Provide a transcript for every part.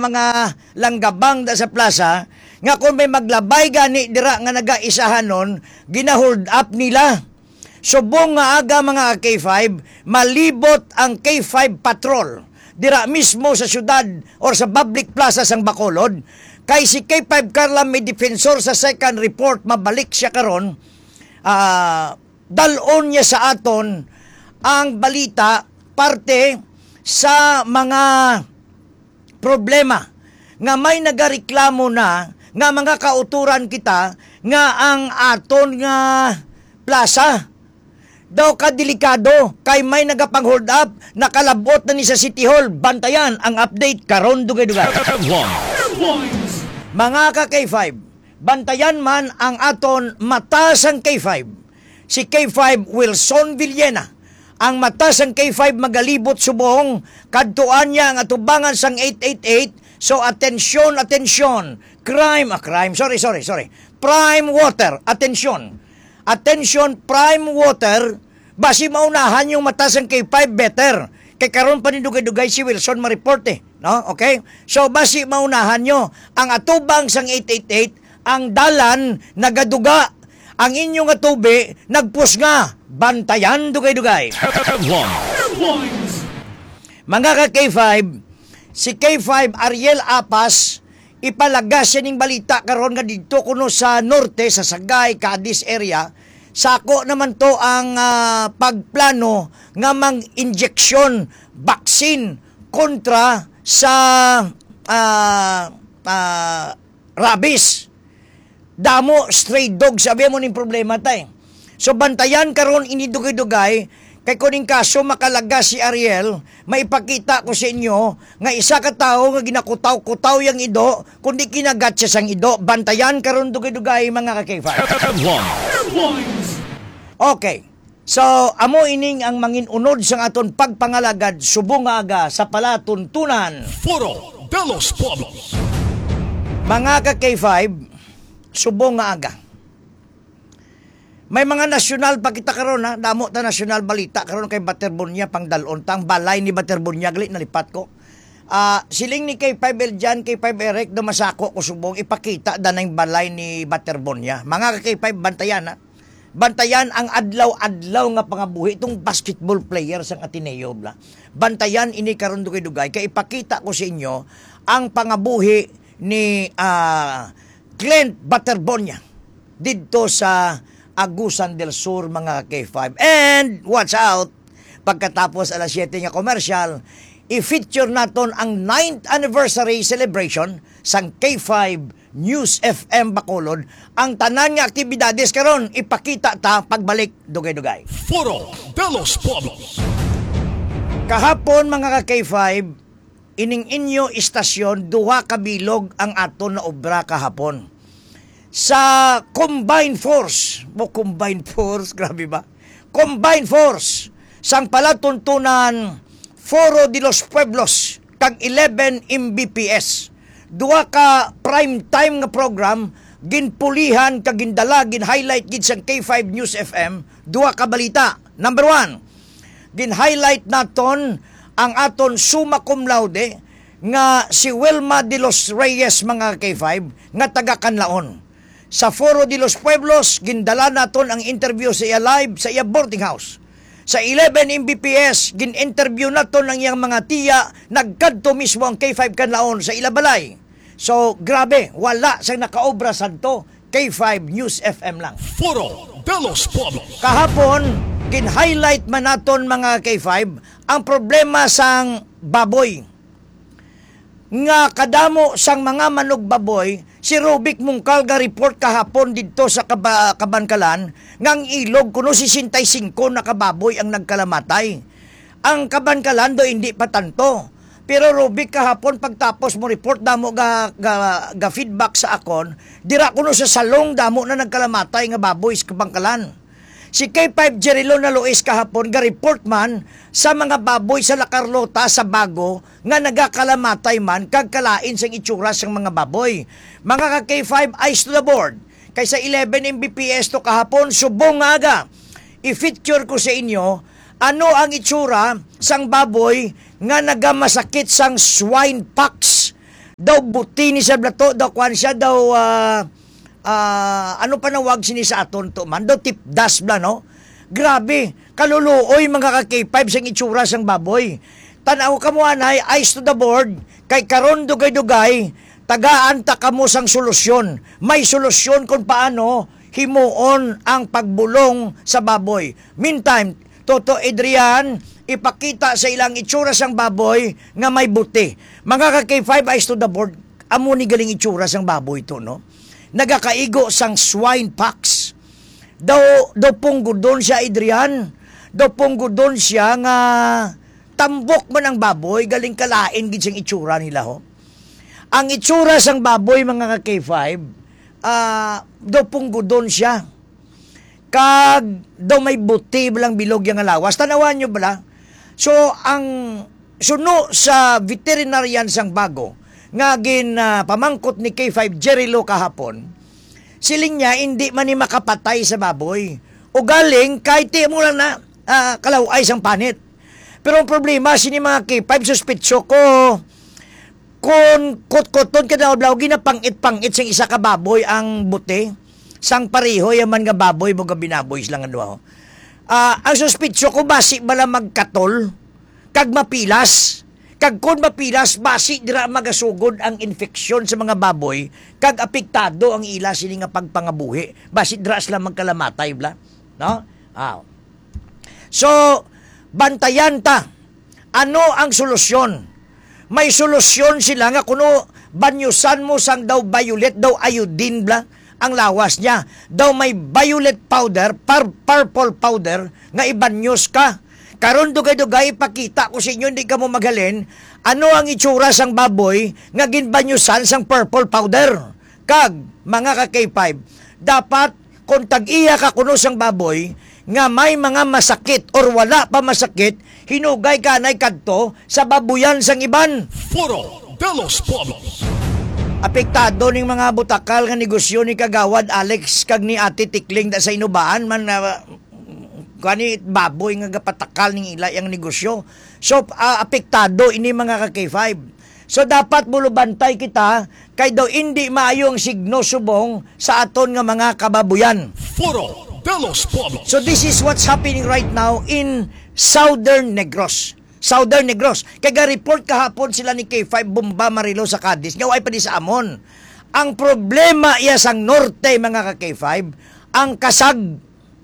mga langgabang da sa plaza nga kung may maglabay gani dira nga nagaisahanon ginahold up nila. Subong nga aga mga K5 malibot ang K5 patrol dira mismo sa syudad or sa public plaza sang Bacolod. Kay si K5 Carla may defensor sa second report mabalik siya karon. Dalon niya sa aton ang balita parte sa mga problema nga may nagareklamo na nga mga kauturan kita nga ang aton nga plaza daw kadelikado kay may nagapang-hold up nakalabot na ni sa City Hall. Bantayan ang update karon dugay-dugay. Mga ka-K5, bantayan man ang aton matasang K5. Si K5 Wilson Villena. Ang matasang K5 magalibot subong kadtuan niya ang atubangan sang 888. So atensyon. Prime water, attention prime water. Basi maunahan yung matasang K5 better. Kay karon pa ni dugay-dugay si Wilson ma-report no? Okay? So basi maunahan nyo ang atubang sang 888 ang dalan nagaduga ang inyong atubi nagpus nga. Bantayan dugay-dugay. Mga ka-K5, si K5 Ariel Apas ipalagas siya ning balita karon nga didto kuno sa norte sa Sagay, Cadiz area. Sako naman to ang pagplano nga mang-injeksyon vaccine kontra sa rabies. Damo stray dog sabi mo ning problema tay. So bantayan karon ini dugay-dugay kay kuning kaso makalaga si Ariel, maipakita ko sa inyo nga isa ka tawo nga ginakutaw-kutaw yang ido kundi kinagat siya sang ido. Bantayan karon dugay-dugay mga ka-K5. Okay. So amo ining ang manginunod sang aton pagpangalagad subong nga aga sa palatuntunan. Foro de los Pueblos. Mga ka-K5, subong nga aga. May mga nasyonal pa kita karon ha, damo ta nasyonal balita karon kay Baterbonia pang dalon tang balay ni Baterbonia gali nalipat ko. Siling ni K5 Eljan, K5 Eric dumasako ko subong ipakita danay balay ni Baterbonia. Mga K5 bantayan ha. Bantayan ang adlaw-adlaw nga pangabuhi itong basketball player sang Ateneo bla. Bantayan ini karon dugay-dugay kay ipakita ko sa inyo ang pangabuhi ni Clint Baterbonia didto sa Agusan del Sur mga K5. And watch out, pagkatapos alas 7 nga commercial, i-feature naton ang 9th anniversary celebration sang K5 News FM Bacolod. Ang tanan nga aktibidades karon ipakita ta pagbalik dugay-dugay. Foro de los Pueblos. Kahapon mga K5, ining inyo istasyon duha ka bilog ang aton na obra kahapon. Sa combined force, grabe ba? Combined force, sang palatuntunan Foro de los Pueblos, kag 11 Mbps. Duha ka prime time nga program, ginpulihan, kag gindala, gin-highlight gid sang K5 News FM, duha ka balita. Number 1, gin-highlight naton ang aton summa cum laude, nga si Wilma de los Reyes mga K5, nga taga Canlaon. Sa Foro de los Pueblos, gindala naton ang interview sa iya live sa iya boarding house. Sa 11 Mbps, gin-interview naton ang iyang mga tiya, nagkadto mismo ang K5 Canlaon sa ilabalay. So, grabe, wala sang nakaobra santo, K5 News FM lang. Foro de los Pueblos. Kahapon, gin-highlight man naton mga K5, ang problema sang baboy. Nga kadamo sang mga manog baboy, si Rubik Mungkal ga report kahapon dito sa Kabankalan ngang ilog kuno 65 na kababoy ang nagkalamatay. Ang Kabankalan do hindi pa tanto. Pero Rubik kahapon pagtapos mo report damo ga feedback sa akon, dira kuno sa salong damo na nagkalamatay nga baboy sa Kabankalan. Si K5 Jerilo na Luis kahapon ga-report man sa mga baboy sa La Carlota sa Bago nga nagakalamatay man kag kalain sang itsura sang mga baboy. Mga ka K5 eyes to the board. Kaysa 11 Mbps to kahapon subong nga aga. I-feature ko sa inyo ano ang itsura sang baboy nga nagamasakit sang swine pox daw buti ni sa blato, daw kwan siya, daw, ano pa nawag sini sa aton to man, daw tipdas bla, no? Grabe, kaluluoy mga ka-K5 sang itsura sang baboy. Tanaw ka mo anay, eyes to the board, kay karon dugay-dugay, tagaan ta kamo sang solusyon. May solusyon kung paano himuon ang pagbulong sa baboy. Meantime, Toto Adrian, ipakita sa ilang itsura sang baboy nga may buti. Mga ka-K5 eyes to the board, amo ni galing itsura sang baboy to, no? Nagakaigo sang swine pox. Daw punggudon siya, Adrian. Daw punggudon siya nga tambok man ang baboy, galing kalain gid siyang itsura nila, ho. Ang itsura sang baboy, mga ka-K5, daw punggudon siya. Kag daw may buti bilang bilog yung lawas. Tanawan nyo bala? So, ang suno sa veterinarian sang bago, nga pamangkot ni K5 Jerry Lo kahapon, siling niya hindi man ni makapatay sa baboy. O galing, kahit di mo lang na kalaway sang panit. Pero ang problema, sini mga K5, suspitso ko, kung kot-koton ka daw blaw, ginapangit-pangit sang isa ka baboy ang buti, sang pariho, yaman nga baboy, mga binaboy lang ano. Ang suspitsyo ko, basi bala magkatol, kag mapilas, kag kun mapilas, basi dira magasugod ang infeksyon sa mga baboy, kag apektado ang ila sini nga pagpangabuhi, basi dira sila magkalamatay, bla. No? So, bantayan ta. Ano ang solusyon? May solusyon sila nga kuno banyusan mo sang daw violet, daw iodine, bla, ang lawas niya. Daw may violet powder, purple powder, nga ibanyos ka. Karon dugay-dugay, ipakita ko sa inyo, hindi ka mo maghalin, ano ang itsura sang baboy, nga ginbanyusan sang purple powder. Kag, mga ka-K5, dapat, kung tag-iya ka kuno sang baboy, nga may mga masakit or wala pa masakit, hinugay ka na kadto sa babuyan sang iban. Foro de los Pueblos. Apektado ning mga butakal nga negosyo ni Kagawad Alex kag ni Ate Tikling da sa inubaan man kani baboy nga gapatakal ning ila yang negosyo. So apektado ini mga ka-K5. So dapat bulubantay kita kay daw hindi maayo ang signo subong sa aton nga mga kababuyan. Foro de los Pueblos. So this is what's happening right now in Southern Negros. Southern Negros. Kaya report kahapon sila ni K5 Bomba Marilo sa Cadiz. Ngaway pa di sa Amon. Ang problema iya sang norte, mga ka-K5, ang kasag.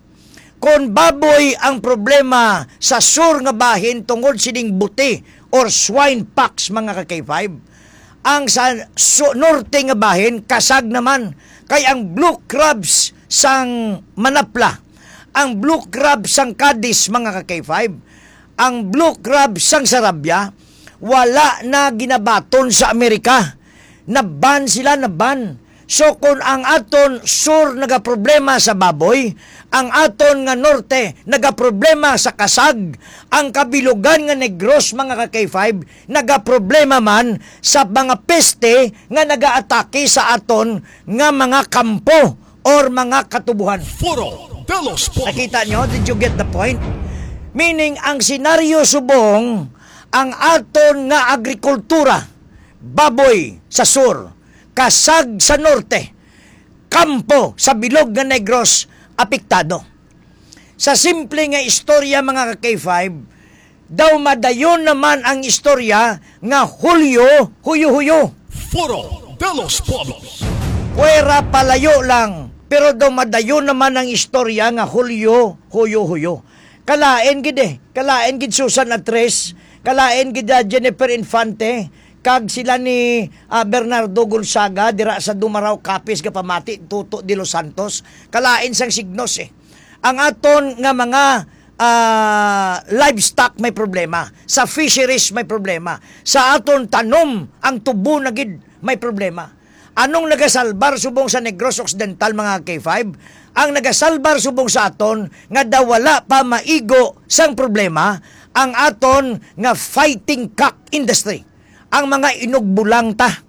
Kung baboy ang problema sa sur nga bahin tungod sining buti or swine pox, mga ka-K5, ang sa norte nga bahin, kasag naman. Kaya ang blue crabs sang Manapla, ang blue crabs sang Cadiz, mga ka-K5, ang blue crab sang Sarabia, wala na ginabaton sa Amerika. Naban sila, naban. So kung ang aton sur nagaproblema sa baboy, ang aton nga norte nagaproblema sa kasag, ang kabilugan nga Negros, mga ka-K5, nagaproblema man sa mga peste nga nagaatake sa aton nga mga kampo or mga katubuhan. Foro de los Pueblos. Nakita nyo? Did you get the point? Meaning, ang senaryo subong, ang aton nga agrikultura, baboy sa sur, kasag sa norte, kampo sa bilog nga Negros, apektado. Sa simple nga istorya, mga ka-K5, daw madayon naman ang istorya nga Hulyo, huyo-huyo. Foro de los Pueblos. Puwera palayo lang, pero daw madayon naman ang istorya nga Hulyo, huyo-huyo. Kalain gid Susan Atres, kalain gid Jennifer Infante, kag sila ni Bernardo Gonzaga dira sa Dumaraw Capiz ga pamati Tuto de los Santos, kalain sang signos Ang aton nga mga livestock may problema, sa fisheries may problema, sa aton tanom ang tubo na gid may problema. Anong nagasalbar subong sa Negros Occidental, mga K5? Ang nagasalbar subong sa aton nga daw wala pa maigo sang problema, ang aton nga fighting cock industry, ang mga inugbulang ta.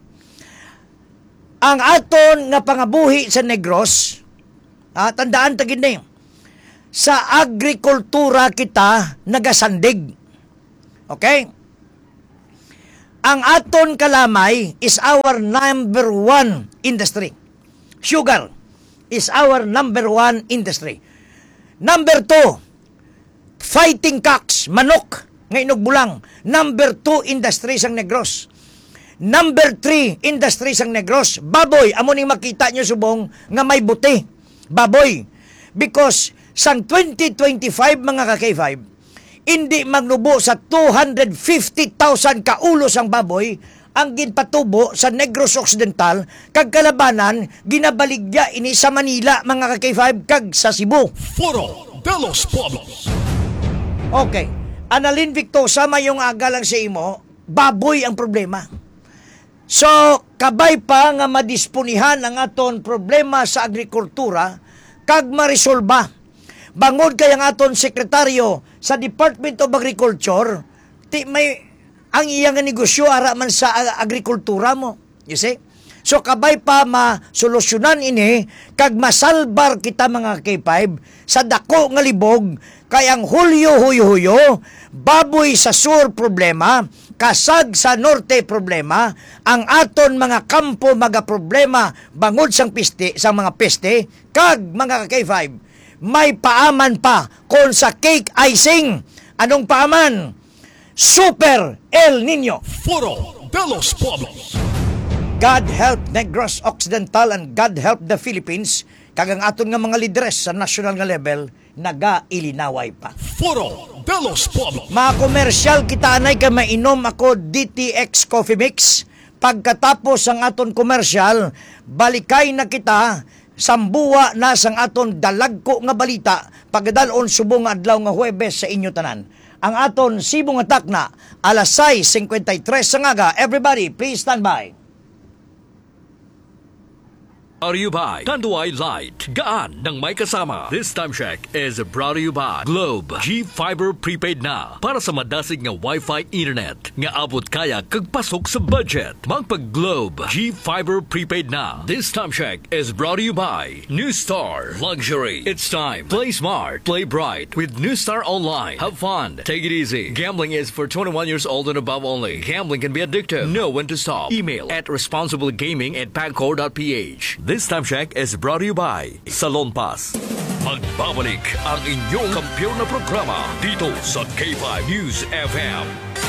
Ang aton nga pangabuhi sa Negros, tandaan tagid na sa agrikultura kita nagasandig. Okay? Ang aton kalamay is our number one industry. Sugar is our number one industry. Number two, fighting cocks, manok, nga inugbulang. Number two, industry sang Negros. Number three, industry sang Negros, baboy. Amo ning makita nyo subong nga may buti. Baboy. Because sang 2025 mga ka-K5, hindi magnubo sa 250,000 kaulos ang baboy ang ginpatubo sa Negros Occidental kag kalabanan ginabaligya ini sa Manila mga ka-K5 kag sa Cebu. Foro de los Pueblos. Okay. Annalyn Victosa, mayong aga lang sa imo, baboy ang problema. So, kabay pa nga madisponihan ang aton problema sa agrikultura kag maresolba. Bangod kay ang aton sekretaryo sa Department of Agriculture, may ang iyang negosyo ara man sa agrikultura mo. You see? So kabay pa masolusyonan ini kag masalbar kita mga K5 sa dako nga libog kay ang Hulyo huyo-huyo, baboy sa sur problema, kasag sa norte problema, ang aton mga kampo maga problema bangod sang piste sang mga peste kag mga K5 may paaman pa kon sa cake icing. Anong paaman? Super El Nino. Foro de los Pueblos. God help Negros Occidental and God help the Philippines. Kagang aton nga mga lideres sa national nga level, naga-ilinaway pa. Foro de los Pueblos. Mga komersyal, kita anay ka mainom ako DTX Coffee Mix. Pagkatapos ang aton komersyal, balikay na kita, sambuwa na sang aton dalagko nga balita, pagdalon subong adlaw nga Huwebes sa inyo tanan. Ang aton sibong atak na, alas 6:53 sa ngaga. Everybody, please stand by. Brought to you by Tanduay Light. Gaan ng may kasama. This time check is brought to you by Globe G-Fiber Prepaid na. Para sa madasig nga Wi-Fi internet. Nga abot kaya kagpasok sa budget. Magpag-Globe G-Fiber Prepaid na. This time check is brought to you by New Star Luxury. It's time. Play smart. Play bright. With New Star Online. Have fun. Take it easy. Gambling is for 21 years old and above only. Gambling can be addictive. Know when to stop. Email at responsiblegaming@pagcor.ph. This time check is brought to you by Salon Pass. Magbabalik ang inyong kampiyon na programa dito sa K5 News FM.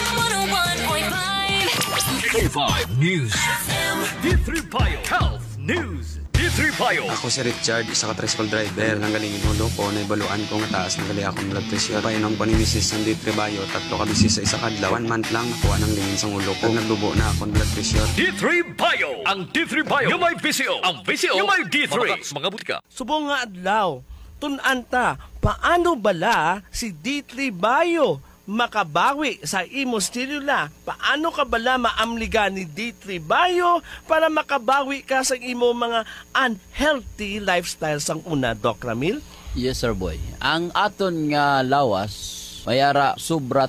101.5 K5 News FM. D3 Payo Health News. D3 Payo. Ako si Richard, isa ka tricycle driver. Nanggaling inulo ko, naibaluan ko nga taas nagali akong blood pressure. Painom ko ni Mrs. ng D3 Bayo, 3 ka bisis sa isa kadlaw. 1 month lang, nakuha ng lingin sa ulo ko. Naglubo na akong blood pressure. D3 Payo. Ang D3 Payo. Yung may PCO. Ang PCO. Yung may D3. Mga butika. Subong nga adlaw, tunanta, paano bala si D3 Bayo makabawi sa imo stilula? Paano ka bala maamliga ni D3 Bayo para makabawi ka sa imo mga unhealthy lifestyle sang una, Doc Ramil? Yes, sir, boy. Ang aton nga lawas, mayara sobra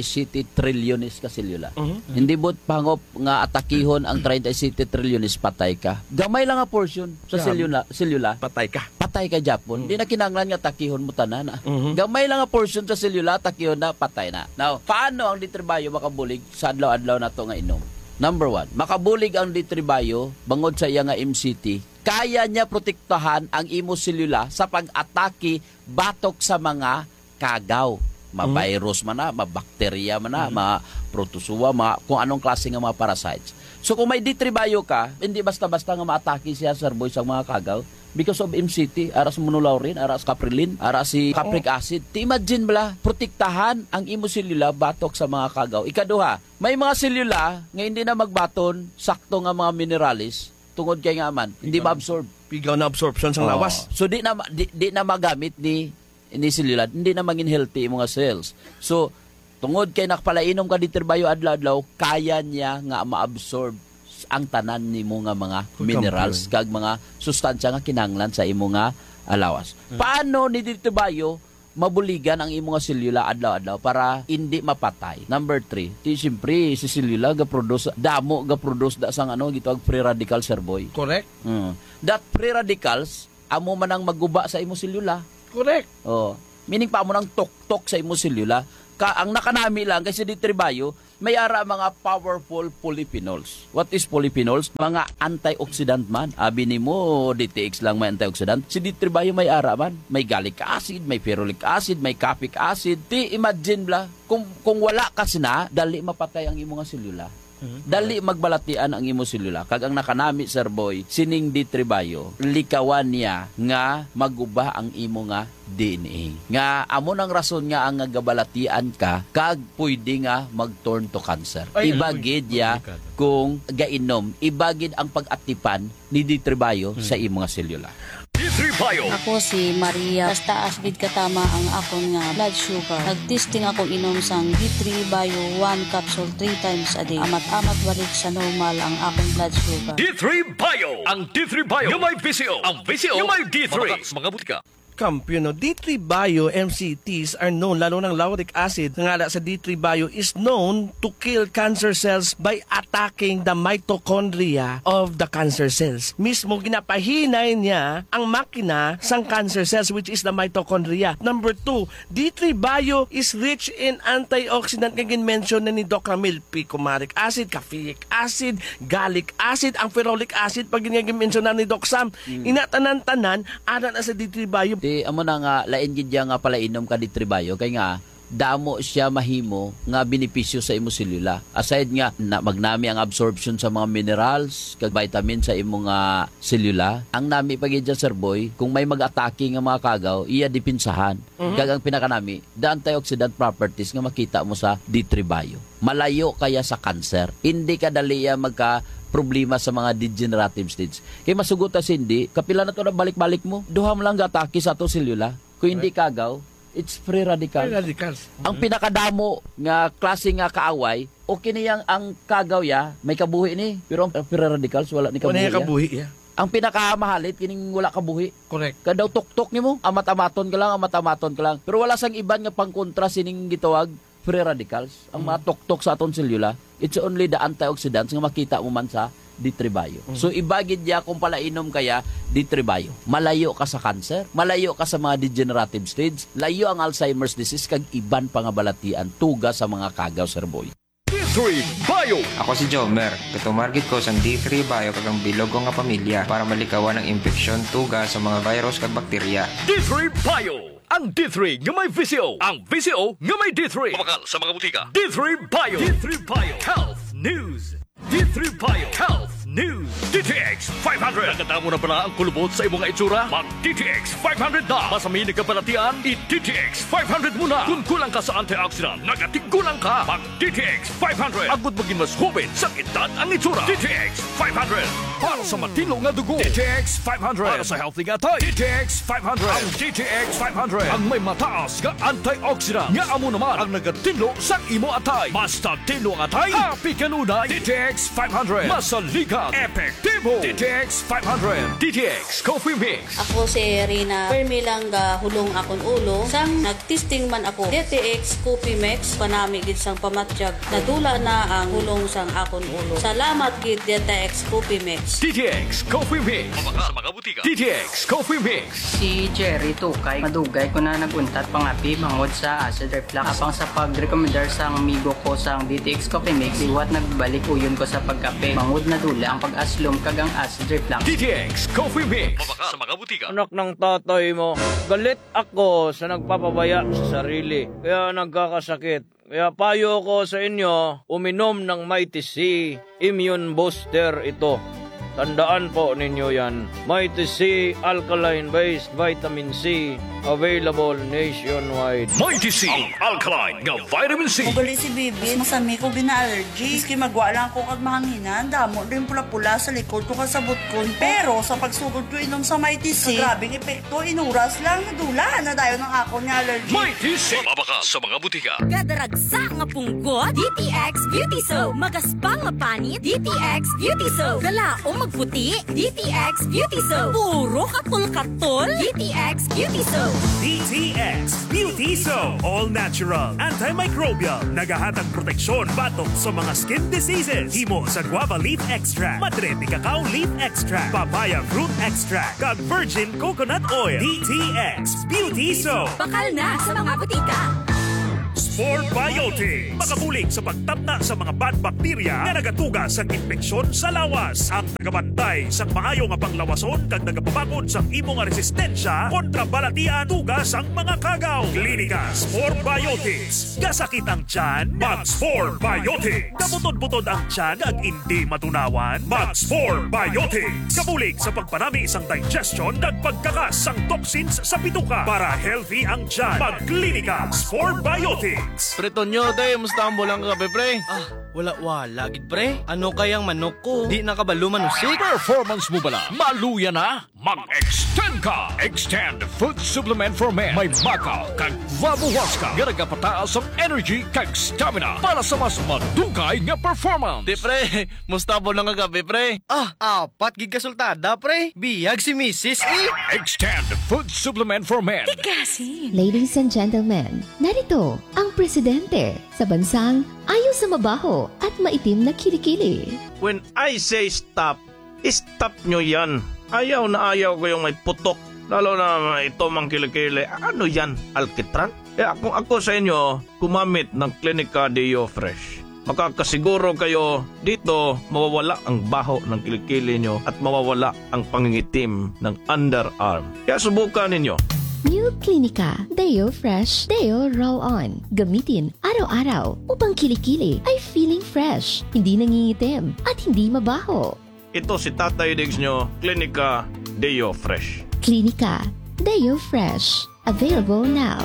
37 trilyones ka selula. Hindi bot pangop nga atakihon ang 37 trilyones patay ka. Gamay lang nga portion sa selula. Patay ka. Patay ka Japon. Hindi na kinanglan nga takihon mo tanan. Gamay lang nga portion sa selula, takihon na, patay na. Now, paano ang ditribayo makabulig sa adlaw-adlaw na to nga inom? Number 1, makabulig ang ditribayo bangod sa iya nga MCT. Kaya niya protektahan ang imo selula sa pag-atake batok sa mga kagaw. Ma-virus man na, ma-bacteria man na, ma-protozoa, kung anong klase nga mga parasites. So kung may ditribayo ka, hindi basta-basta nga ma-atake siya sa boy sa mga kagaw because of MCT, aras monolaurin, aras caprilin, aras si capric acid. Imagine bala, protektahan ang imo selula batok sa mga kagaw. Ikaduha, may mga selula nga hindi na magbaton, sakto nga mga mineralis, tungod kay nga man, hindi ma-absorb. Pigaw na absorption sang lawas. So di na magamit ni selula, hindi na maging healthy yung mga cells. So, tungod kay nakapalainom ka ditribayo adlaw-adlaw, kaya niya nga ma-absorb ang tanan ni mo nga mga minerals kag mga sustansya nga kinanglan sa imo nga alawas. Paano ni ditribayo mabuligan ang imo nga selula adlaw-adlaw para hindi mapatay? Number 3, siyempre si selula ga-produce damo ga-produce da sang gitawag free radical, sir boy. Correct. That free radicals amo man ang maguba sa imo selula. Correct. Oh, meaning pa mo nang tok-tok sa imo selula, ang nakanami lang kasi D3 Bio, may ara mga powerful polyphenols. What is polyphenols? Mga antioxidant man. Abi ni mo, DTX lang may antioxidant. Si D3 Bio may ara man. May gallic acid, may ferulic acid, may capic acid. Ti imagine bla, kung wala kasi na, dali mapatay ang imong selula. Dali magbalatian ang imo selula. Kag ang nakanami, Sir Boy, sining D3 Bio, likawan niya nga maguba ang imo nga DNA. Nga amo nang rason nga ang gabalatian ka kag pwede nga mag-turn to cancer. Ibagid ya kung gainom, ibagid ang pag-atipan ni D3 Bio sa imo nga selula. D3 Bio. Ako si Maria. Basta asbid katama ang akon nga blood sugar. Nagtesting ako inom sang D3 Bio 1 capsule 3 times a day. Amat-amat balik sa normal ang akong blood sugar. D3 Bio. Ang D3 Bio yung may VCO. Ang VCO yung may D3. Mamakas mga butika. Kampiyon, no? D3 Bio MCTs are known, lalo ng lauric acid nga sa D3 Bio is known to kill cancer cells by attacking the mitochondria of the cancer cells. Mismo ginapahinay niya ang makina sang cancer cells which is the mitochondria. Number 2, D3 Bio is rich in antioxidant kagin mention na ni Doc Ramil, picomaric acid, caffeic acid, gallic acid, ang ferulic acid pag ginag-mention na ni Doc Sam. Inatanan-tanan ana na sa D3 Bio. Amo na nga lain gid nga pala inom ka D3 Bio kay nga damo siya mahimo nga benepisyo sa imo selula. Aside nga na magnami ang absorption sa mga minerals kag vitamin sa imo nga selula, ang nami pagid dyan, Sir Boy, kung may mag-atake nga mga kagaw, iya dipinsahan. Kag ang pinakanami, the antioxidant properties nga makita mo sa D3 Bio. Malayo kaya sa cancer. Hindi ka dali magka problema sa mga degenerative stage. Kaya masugot si hindi, kapila na to na balik-balik mo, duha mo lang gatake sa to selula. Kung hindi kagaw, it's free radical. Free radicals. Ang pinakadamo nga klase nga kaaway, okay niyang ang kagaw ya, may kabuhi ni. Pero ang free radicals, wala ni kabuhi. Wala kabuhi, ya. Ang pinakamahalit, kining wala kabuhi. Correct. Kadaw tuktok ni mo, amat-amaton ka lang. Pero wala sang iban nga pangkontra sining gitawag, free radicals. Ang mga tuktok sa aton selula, it's only the antioxidants nga makita mo man sa D3 Bio. So ibagid niya kung pala inom kaya D3 Bio. Malayo ka sa cancer, malayo ka sa mga degenerative stage, layo ang Alzheimer's disease kag iban pangabalatian tuga sa mga kagaw, Sir Boy. D3 Bio. Ako si Jomer. Katumargit ko sa D3 Bio kagang bilog ko nga pamilya para malikawan ang infeksyon tuga sa mga virus kag bakterya. D3 Bio. Ang D3 nga may VCO. Ang VCO nga may D3. Mabakal sa mga butika. D3 Bio. D3 Bio. Health News. D3 Bio. Health News. DTX 500. Nagkata mo na pala ang kulubot sa imong itsura? Mag DTX 500 na. Masami nagkabalatian, i-DTX 500 muna. Kung kulang ka sa antioxidant, nagatigulang ka. Mag DTX 500. Agud maging mas hubit sa edad ang itsura. DTX 500. Para sa matino nga dugo. DTX 500. Para sa healthy nga tayo. DTX 500. Ang DTX 500. Ang may mataas nga antioxidant. Nga amo naman ang nagatino sa imo atay. Basta tino ang atay, happy kanunay. DTX 500. Masaligan. Epektibo. DTX 500. DTX Coffee Mix. Ako si Rina. Permi lang hulong akon ulo. Sang nagtesting man ako DTX Coffee Mix. Panami gid sang pamatjag. Nadula na ang hulong sang akon ulo. Salamat gid DTX Coffee Mix. DTX Coffee Mix. Mabaka sa mga butika. DTX Coffee Mix. Si Jerry Tukay, madugay ko na naguntat pangapi mangod sa acid reflux. Apang sa pag-recommendar sang amigo ko sang DTX Coffee Mix, iwat nagbalik uyon ko sa pagkape. Mangod na dula ang pag-aslom kagang acid reflux. DTX Coffee Mix. Mabaka sa mga butika. Anak ng tatay mo, galit ako sa nagpapabaya sa sarili. Kaya nagkakasakit. Kaya payo ko sa inyo, uminom ng Mighty C Immune Booster ito. Tandaan po ninyo yan. Mighty C Alkaline-based Vitamin C. Available nationwide. Mighty C. Ang alkaline nga vitamin C. Ugali si Bibi, masami ko gina-allergy. Iski magwa lang ko kag mahanginan. Damo din pula-pula sa likod ko kasabot ko. Pero sa pagsugod ko inom sa Mighty C, grabing epekto, inuras lang, nadula na dayo ng ako ni allergy. Mighty C. Mabaka sa mga butika. Kadaragsa nga punggot, DTX Beauty Soap. Magaspang nga panit, DTX Beauty Soap. Kalaong magputi, DTX Beauty Soap. Puro katul-katul, DTX Beauty Soap. DTX Beauty Soap. All natural, antimicrobial, nagahatag proteksyon batok sa mga skin diseases. Himo sa guava leaf extract, madre cacao leaf extract, papaya fruit extract, kag virgin coconut oil. DTX Beauty Soap. Bakal na sa mga butika. for Biotics. Makabulig sa pagtapna sa mga bad bacteria nga nagatuga sa infeksyon sa lawas. Ang nagabantay sa maayo nga panglawason kag nagapabakod sa imo nga resistensya kontra balatian tugas ang mga kagaw. Clinicas for Biotics. Gasakit ang tiyan, Max for Biotics. Kabutod-butod ang tiyan ag hindi matunawan, Max for Biotics. Kabulig sa pagpanami isang digestion kag pagkakas sang toxins sa bituka para healthy ang tiyan. Mag-Clinicas for Biotics. Pretonyo, te, musta ang bulang kape, pre? Wala, gid pre. Ano kayang manok ko? Di nakabalo manusik. Performance mo bala? Maluya na? Mag-extend ka! Extend Food Supplement for Men. May makaw kag vabuwaska. Nga nagapataas ang energy kag stamina para sa mas madugay nga performance. Di pre, musta ang bulang kape, pre? Apat gid kasultada, pre. Biyag si Mrs. Extend Food Supplement for Men. Ladies and gentlemen, narito ang presidente sa bansang ayaw sa mabaho at maitim na kilikili. When I say stop, stop nyo yan. Ayaw na ayaw ko yung may putok. Lalo na ito mang kilikili. Ano yan? Alkitran? Kung ako sa inyo, kumamit ng Clinica Deo Fresh. Makakasiguro kayo dito mawawala ang baho ng kilikili nyo at mawawala ang pangingitim ng underarm. Kaya subukan ninyo. New Clinica Deo Fresh Deo Roll-On. Gamitin araw-araw upang kilikili ay feeling fresh, hindi nangingitim at hindi mabaho. Ito si Tatay Diggs nyo, Clinica Deo Fresh. Clinica Deo Fresh. Available now.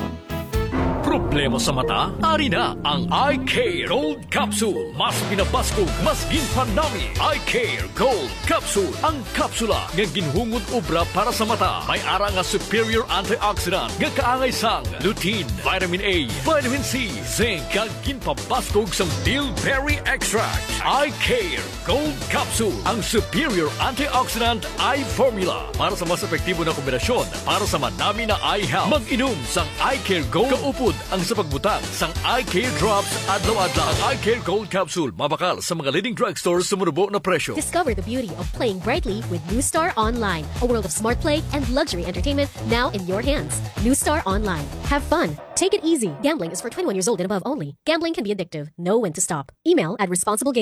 Problema sa mata? Ari na ang Eye Care Gold Capsule. Mas binabaskog, mas ginpanami. Eye Care Gold Capsule. Ang kapsula nga ginhungod obra para sa mata. May ara nga superior antioxidant nga kaangay sang lutein, vitamin A, vitamin C, zinc kag ginpabaskog sang bilberry extract. Eye Care Gold Capsule. Ang superior antioxidant eye formula para sa mas epektibo na kombinasyon para sa madami na eye health. Mag-inom sang Eye Care Gold kaupod ang sa pagbutang sang Eye Care Drops adlaw-adlaw. Ang Eye Care Gold Capsule mabakal sa mga leading drugstores sa murubo na presyo. Discover the beauty of playing brightly with New Star Online, a world of smart play and luxury entertainment now in your hands. New Star Online. Have fun. Take it easy. Gambling is for 21 years old and above only. Gambling can be addictive. Know when to stop. Email at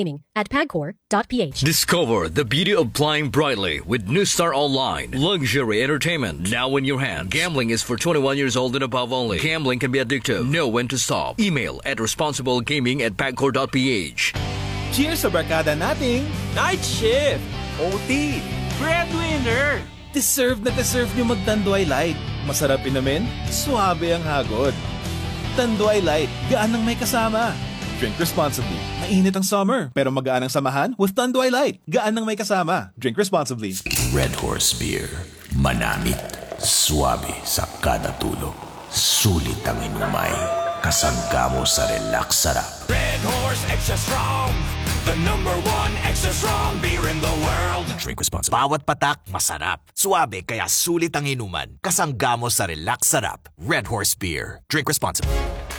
responsiblegaming@pagcor.ph. Discover the beauty of playing brightly with New Star Online. Luxury entertainment now in your hands. Gambling is for 21 years old and above only. Gambling can be addictive. Know when to stop. Email at responsiblegaming@pagcor.ph. Cheers sa barkada nating Night Shift, OT, Breadwinner. Deserve na deserve nyo mag-Tanduay Light. Masarap inumin, suabe ang hagod. Tanduay Light, gaan ang may kasama. Drink responsibly. Mainit ang summer, pero magaan ang samahan with Tanduay Light. Gaan ang may kasama. Drink responsibly. Red Horse Beer. Manamit. Suabe sa kada tulog. Sulit ang inumay. Kasangga mo sa relax sarap. Red Horse Extra Strong. The #1 extra strong beer in the world. Drink responsibly. Bawat patak, masarap. Suabe kaya sulit ang inuman. Kasangga mo sa relax sarap. Red Horse Beer. Drink responsibly.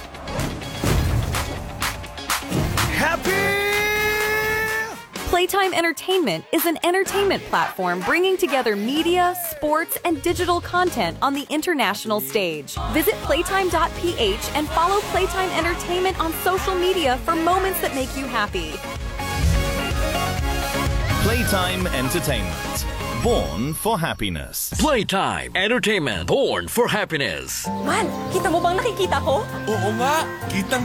Happy! Playtime Entertainment is an entertainment platform bringing together media, sports, and digital content on the international stage. Visit playtime.ph and follow Playtime Entertainment on social media for moments that make you happy. Playtime Entertainment. Born for happiness. Playtime Entertainment. Born for happiness. Man, kita mo bang nakikita ko? Oo nga, kitang